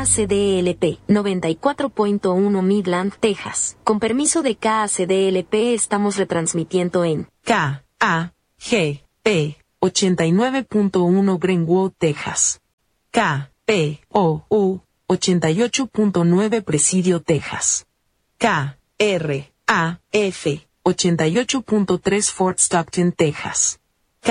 KACDLP, 94.1 Midland, Texas. Con permiso de KACDLP estamos retransmitiendo en KAGP, 89.1 Greenwood, Texas. KPOU, 88.9 Presidio, Texas. KRAF, 88.3 Fort Stockton, Texas.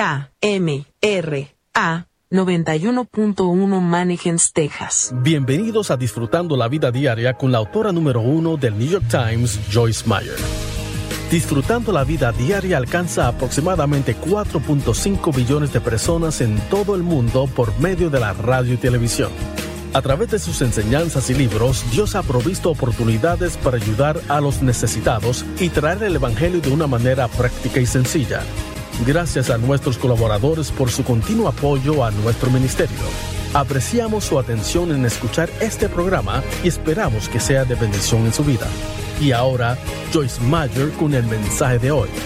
KMRA, 91.1 Mannequins, Texas. Bienvenidos a Disfrutando la Vida Diaria con la autora número 1 del New York Times, Joyce Meyer. Disfrutando la Vida Diaria alcanza aproximadamente 4.5 billones de personas en todo el mundo por medio de la radio y televisión. A través de sus enseñanzas y libros, Dios ha provisto oportunidades para ayudar a los necesitados y traer el Evangelio de una manera práctica y sencilla. Gracias a nuestros colaboradores por su continuo apoyo a nuestro ministerio. Apreciamos su atención en escuchar este programa y esperamos que sea de bendición en su vida. Y ahora, Joyce Meyer con el mensaje de hoy.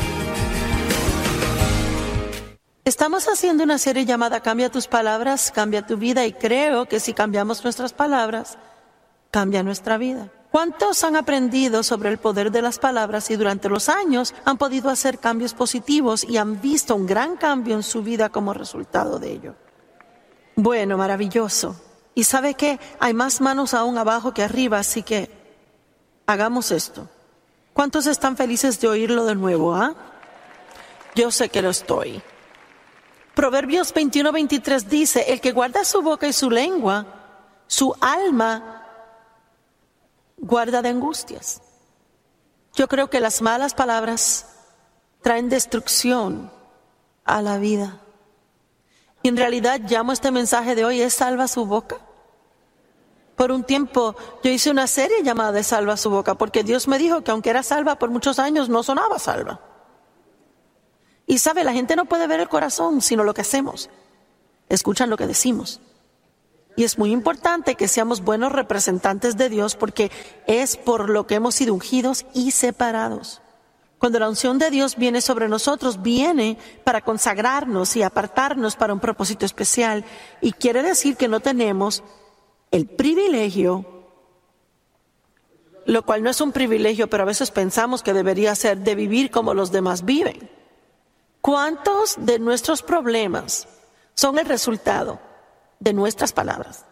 Estamos haciendo una serie llamada Cambia tus palabras, cambia tu vida, y creo que si cambiamos nuestras palabras, cambia nuestra vida. ¿Cuántos han aprendido sobre el poder de las palabras y durante los años han podido hacer cambios positivos y han visto un gran cambio en su vida como resultado de ello? Bueno, maravilloso. ¿Y sabe qué? Hay más manos aún abajo que arriba, así que hagamos esto. ¿Cuántos están felices de oírlo de nuevo, ah? Yo sé que lo estoy. Proverbios 21:23 dice, el que guarda su boca y su lengua, su alma guarda de angustias. Yo creo que las malas palabras traen destrucción a la vida. Y en realidad llamo este mensaje de hoy es Salva su boca. Por un tiempo yo hice una serie llamada de Salva su boca, porque Dios me dijo que aunque era salva por muchos años, no sonaba salva. Y sabe, la gente no puede ver el corazón, sino lo que hacemos. Escuchan lo que decimos. Y es muy importante que seamos buenos representantes de Dios, porque es por lo que hemos sido ungidos y separados. Cuando la unción de Dios viene sobre nosotros, viene para consagrarnos y apartarnos para un propósito especial. Y quiere decir que no tenemos el privilegio, lo cual no es un privilegio, pero a veces pensamos que debería ser, de vivir como los demás viven. ¿Cuántos de nuestros problemas son el resultado de nuestras palabras?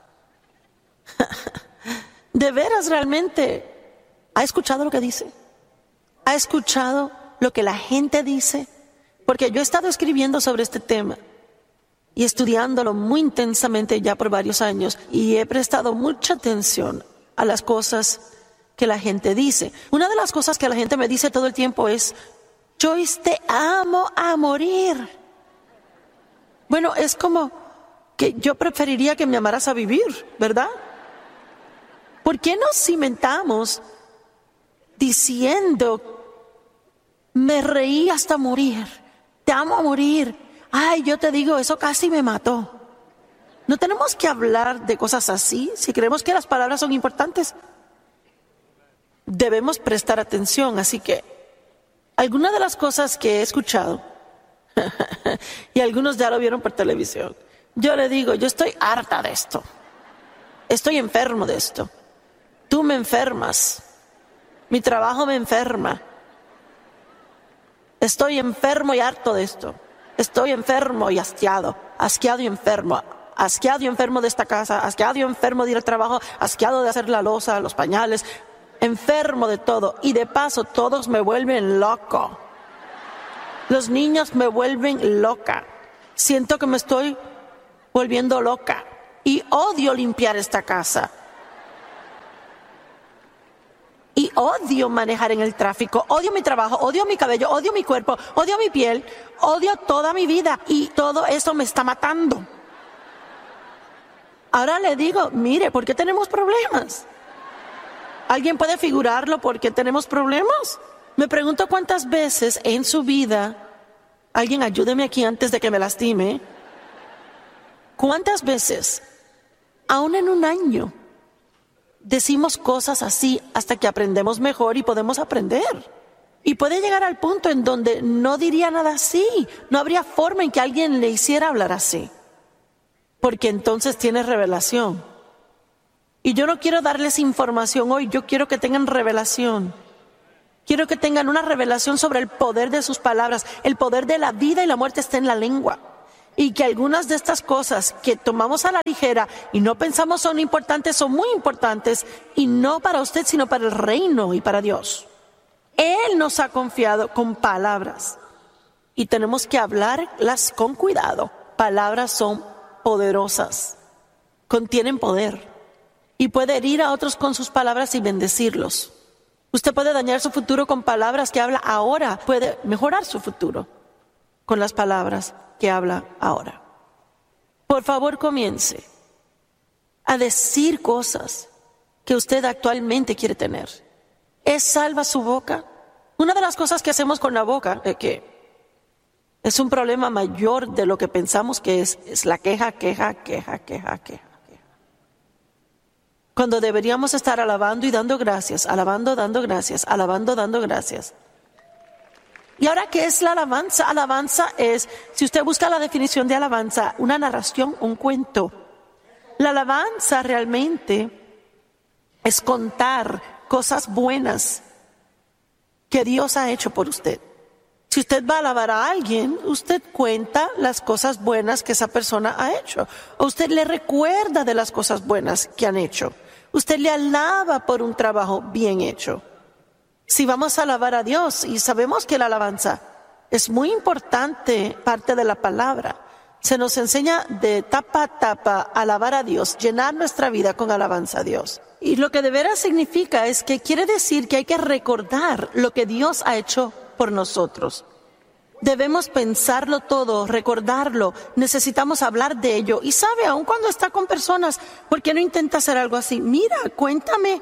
¿De veras realmente ha escuchado lo que dice? ¿Ha escuchado lo que la gente dice? Porque yo he estado escribiendo sobre este tema y estudiándolo muy intensamente ya por varios años, y he prestado mucha atención a las cosas que la gente dice. Una de las cosas que la gente me dice todo el tiempo es, Joyce, te amo a morir. Bueno, es como que yo preferiría que me amaras a vivir, ¿verdad? ¿Por qué nos cimentamos diciendo, me reí hasta morir, te amo a morir? Ay, yo te digo, eso casi me mató. No tenemos que hablar de cosas así. Si creemos que las palabras son importantes, debemos prestar atención. Así que algunas de las cosas que he escuchado, y algunos ya lo vieron por televisión, yo le digo, yo estoy harta de esto. Estoy enfermo de esto. Tú me enfermas. Mi trabajo me enferma. Estoy enfermo y harto de esto. Estoy enfermo y asqueado y enfermo. Asqueado y enfermo de esta casa, asqueado y enfermo de ir al trabajo, asqueado de hacer la loza, los pañales, enfermo de todo. Y de paso, todos me vuelven loco. Los niños me vuelven loca. Siento que me estoy volviendo loca. Y odio limpiar esta casa. Y odio manejar en el tráfico, odio mi trabajo, odio mi cabello, odio mi cuerpo, odio mi piel, odio toda mi vida. Y todo eso me está matando. Ahora le digo, mire, ¿por qué tenemos problemas? ¿Alguien puede figurarlo por qué tenemos problemas? Me pregunto cuántas veces en su vida, alguien ayúdeme aquí antes de que me lastime, cuántas veces, aún en un año, decimos cosas así hasta que aprendemos mejor y podemos aprender. Y puede llegar al punto en donde no diría nada así. No habría forma en que alguien le hiciera hablar así. Porque entonces tiene revelación. Y yo no quiero darles información hoy, yo quiero que tengan revelación. Quiero que tengan una revelación sobre el poder de sus palabras. El poder de la vida y la muerte está en la lengua. Y que algunas de estas cosas que tomamos a la ligera y no pensamos son importantes, son muy importantes. Y no para usted, sino para el reino y para Dios. Él nos ha confiado con palabras. Y tenemos que hablarlas con cuidado. Palabras son poderosas. Contienen poder. Y puede herir a otros con sus palabras y bendecirlos. Usted puede dañar su futuro con palabras que habla ahora. Puede mejorar su futuro con las palabras que habla ahora. Por favor, comience a decir cosas que usted actualmente quiere tener. ¿Es salva su boca? Una de las cosas que hacemos con la boca, que es un problema mayor de lo que pensamos que es la queja. Cuando deberíamos estar alabando y dando gracias, alabando, dando gracias, alabando, dando gracias. ¿Y ahora qué es la alabanza? Alabanza es, si usted busca la definición de alabanza, una narración, un cuento. La alabanza realmente es contar cosas buenas que Dios ha hecho por usted. Si usted va a alabar a alguien, usted cuenta las cosas buenas que esa persona ha hecho. O usted le recuerda de las cosas buenas que han hecho. Usted le alaba por un trabajo bien hecho. Si vamos a alabar a Dios, y sabemos que la alabanza es muy importante, parte de la palabra, se nos enseña de tapa a tapa alabar a Dios, llenar nuestra vida con alabanza a Dios. Y lo que de veras significa es que quiere decir que hay que recordar lo que Dios ha hecho por nosotros. Debemos pensarlo todo, recordarlo, necesitamos hablar de ello. Y sabe, aun cuando está con personas, ¿por qué no intenta hacer algo así? Mira, cuéntame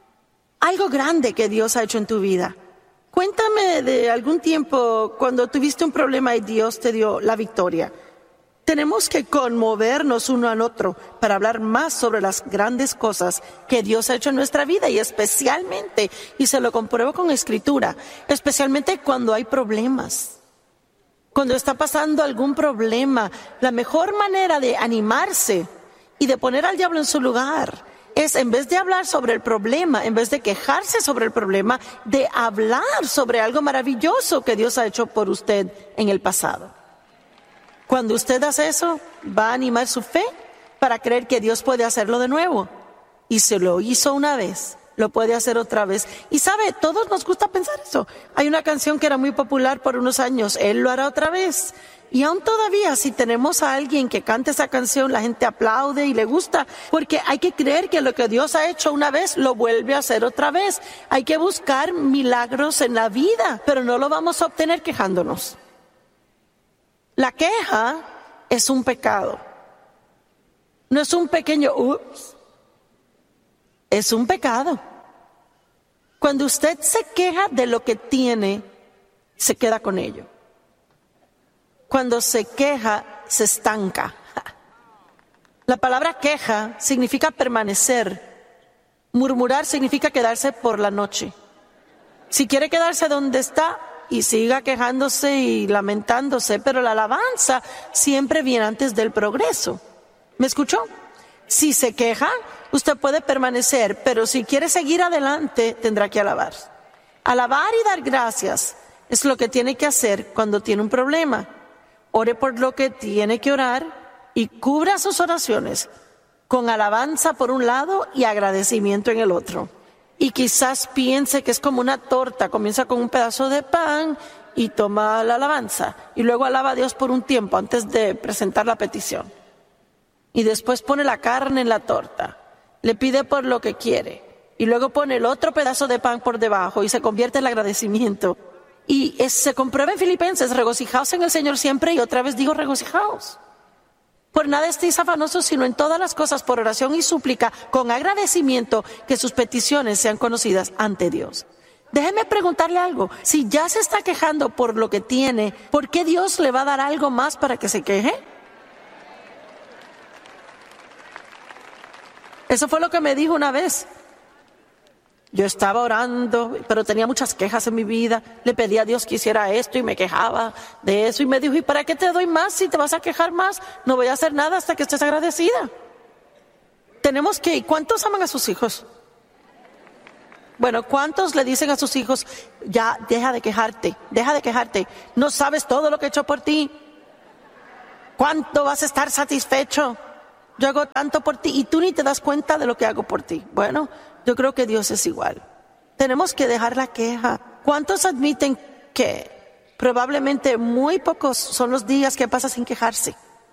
algo grande que Dios ha hecho en tu vida. Cuéntame de algún tiempo cuando tuviste un problema y Dios te dio la victoria. Tenemos que conmovernos uno al otro para hablar más sobre las grandes cosas que Dios ha hecho en nuestra vida y especialmente, y se lo compruebo con escritura, especialmente cuando hay problemas. Cuando está pasando algún problema, la mejor manera de animarse y de poner al diablo en su lugar es, en vez de hablar sobre el problema, en vez de quejarse sobre el problema, de hablar sobre algo maravilloso que Dios ha hecho por usted en el pasado. Cuando usted hace eso, va a animar su fe para creer que Dios puede hacerlo de nuevo. Y se lo hizo una vez, lo puede hacer otra vez. Y sabe, todos nos gusta pensar eso. Hay una canción que era muy popular por unos años, Él lo hará otra vez. Y aún todavía, si tenemos a alguien que cante esa canción, la gente aplaude y le gusta, porque hay que creer que lo que Dios ha hecho una vez, lo vuelve a hacer otra vez. Hay que buscar milagros en la vida, pero no lo vamos a obtener quejándonos. La queja es un pecado. No es un pequeño ups. Es un pecado. Cuando usted se queja de lo que tiene, se queda con ello. Cuando se queja, se estanca. La palabra queja significa permanecer. Murmurar significa quedarse por la noche. Si quiere quedarse donde está, y siga quejándose y lamentándose, pero la alabanza siempre viene antes del progreso. ¿Me escuchó? Si se queja, usted puede permanecer, pero si quiere seguir adelante, tendrá que alabar. Alabar y dar gracias es lo que tiene que hacer cuando tiene un problema. Ore por lo que tiene que orar y cubra sus oraciones con alabanza por un lado y agradecimiento en el otro. Y quizás piense que es como una torta, comienza con un pedazo de pan y toma la alabanza. Y luego alaba a Dios por un tiempo antes de presentar la petición. Y después pone la carne en la torta, le pide por lo que quiere. Y luego pone el otro pedazo de pan por debajo y se convierte en el agradecimiento. Y se comprueba en Filipenses, regocijaos en el Señor siempre, y otra vez digo regocijaos. Por nada estéis afanosos, sino en todas las cosas por oración y súplica, con agradecimiento, que sus peticiones sean conocidas ante Dios. Déjeme preguntarle algo. Si ya se está quejando por lo que tiene, ¿por qué Dios le va a dar algo más para que se queje? Eso fue lo que me dijo una vez. Yo estaba orando, pero tenía muchas quejas en mi vida. Le pedí a Dios que hiciera esto y me quejaba de eso. Y me dijo, ¿y para qué te doy más si te vas a quejar más? No voy a hacer nada hasta que estés agradecida. ¿Cuántos aman a sus hijos? Bueno, ¿cuántos le dicen a sus hijos, ya, deja de quejarte, no sabes todo lo que he hecho por ti? ¿Cuánto vas a estar satisfecho? Yo hago tanto por ti y tú ni te das cuenta de lo que hago por ti. Bueno, yo creo que Dios es igual. Tenemos que dejar la queja. ¿Cuántos admiten que probablemente muy pocos son los días que pasa sin quejarse?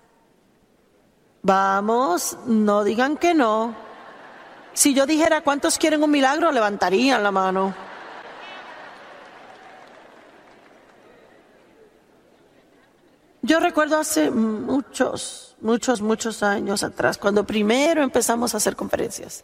Vamos, no digan que no. Si yo dijera cuántos quieren un milagro, levantarían la mano. Yo recuerdo hace muchos años atrás, cuando primero empezamos a hacer conferencias.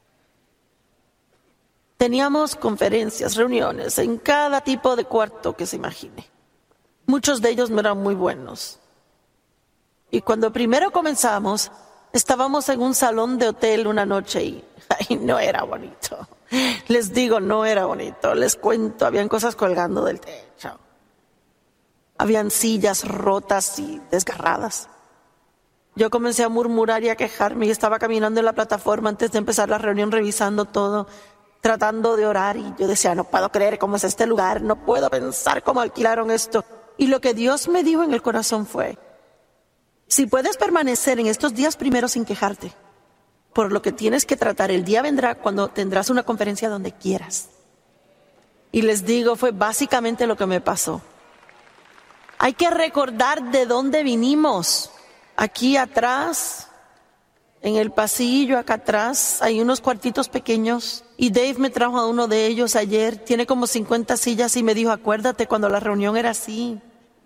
Teníamos conferencias, reuniones en cada tipo de cuarto que se imagine. Muchos de ellos no eran muy buenos. Y cuando primero comenzamos, estábamos en un salón de hotel una noche y no era bonito. Les digo, no era bonito. Les cuento, habían cosas colgando del techo. Habían sillas rotas y desgarradas. Yo comencé a murmurar y a quejarme y estaba caminando en la plataforma antes de empezar la reunión revisando todo, tratando de orar, y yo decía, no puedo creer cómo es este lugar, no puedo pensar cómo alquilaron esto. Y lo que Dios me dijo en el corazón fue, si puedes permanecer en estos días primeros sin quejarte, por lo que tienes que tratar, el día vendrá cuando tendrás una conferencia donde quieras. Y les digo, fue básicamente lo que me pasó. Hay que recordar de dónde vinimos. Aquí atrás, en el pasillo, acá atrás, hay unos cuartitos pequeños. Y Dave me trajo a uno de ellos ayer. Tiene como 50 sillas y me dijo, acuérdate cuando la reunión era así.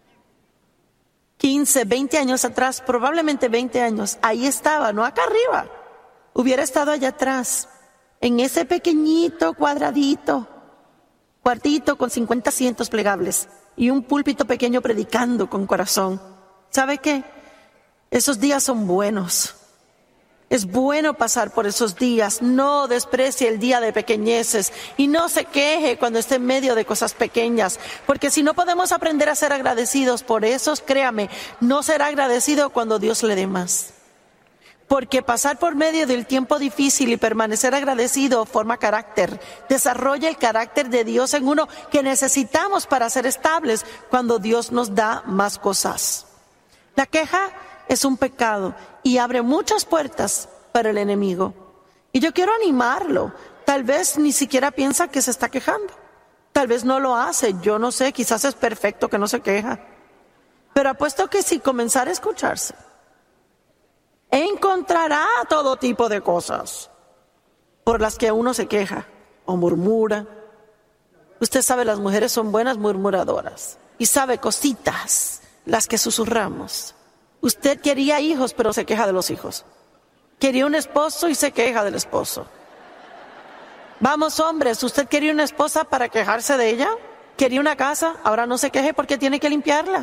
15, 20 años atrás, probablemente 20 años. Ahí estaba, no acá arriba. Hubiera estado allá atrás, en ese pequeñito cuadradito, cuartito con 50 asientos plegables y un púlpito pequeño predicando con corazón. ¿Sabe qué? Esos días son buenos. Es bueno pasar por esos días. No desprecie el día de pequeñeces y no se queje cuando esté en medio de cosas pequeñas, porque si no podemos aprender a ser agradecidos por esos, créame, no será agradecido cuando Dios le dé más. Porque pasar por medio del tiempo difícil y permanecer agradecido forma carácter, desarrolla el carácter de Dios en uno que necesitamos para ser estables cuando Dios nos da más cosas. La queja es un pecado y abre muchas puertas para el enemigo. Y yo quiero animarlo. Tal vez ni siquiera piensa que se está quejando. Tal vez no lo hace, yo no sé, quizás es perfecto que no se queja. Pero apuesto que si comenzara a escucharse, encontrará todo tipo de cosas por las que uno se queja o murmura. Usted sabe, las mujeres son buenas murmuradoras y sabe cositas, las que susurramos. Usted quería hijos, pero se queja de los hijos. Quería un esposo y se queja del esposo. Vamos, hombres, ¿usted quería una esposa para quejarse de ella? ¿Quería una casa? Ahora no se queje porque tiene que limpiarla.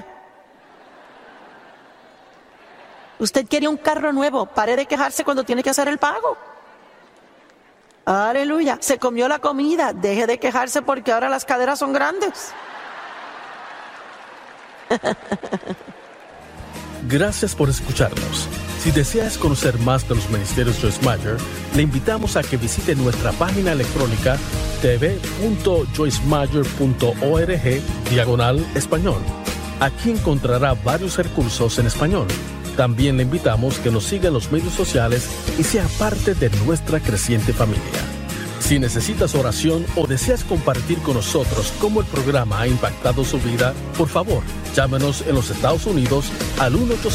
Usted quería un carro nuevo, pare de quejarse cuando tiene que hacer el pago. Aleluya. Se comió la comida, deje de quejarse porque ahora las caderas son grandes. Gracias por escucharnos. Si deseas conocer más de los ministerios Joyce Meyer, le invitamos a que visite nuestra página electrónica tv.joycemeyer.org/español. Aquí encontrará varios recursos en español. También le invitamos que nos siga en los medios sociales y sea parte de nuestra creciente familia. Si necesitas oración o deseas compartir con nosotros cómo el programa ha impactado su vida, por favor, llámenos en los Estados Unidos al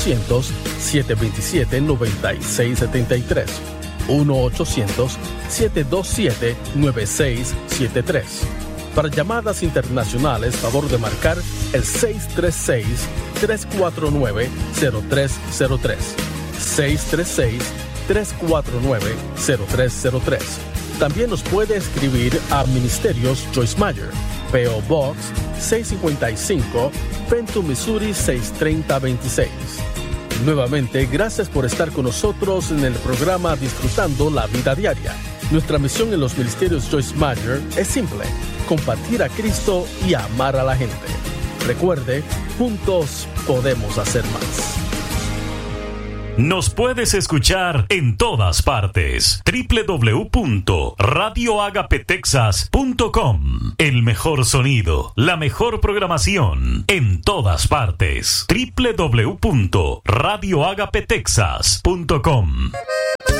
1-800-727-9673. 1-800-727-9673. Para llamadas internacionales, favor de marcar el 636-349-0303. 636-349-0303. También nos puede escribir a Ministerios Joyce Meyer, P.O. Box 655, Fenton, Missouri 63026. Nuevamente, gracias por estar con nosotros en el programa Disfrutando la Vida Diaria. Nuestra misión en los Ministerios Joyce Meyer es simple: compartir a Cristo y amar a la gente. Recuerde, juntos podemos hacer más. Nos puedes escuchar en todas partes. www.radioagapetexas.com. El mejor sonido, la mejor programación en todas partes. www.radioagapetexas.com.